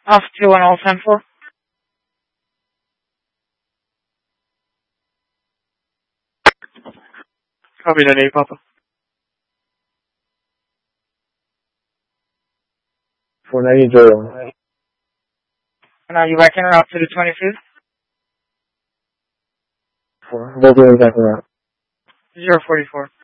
Off 210-10-4. Copy that, 8 Papa. 490. Now you back in route to the 25th? 4. They'll do exactly that. 044.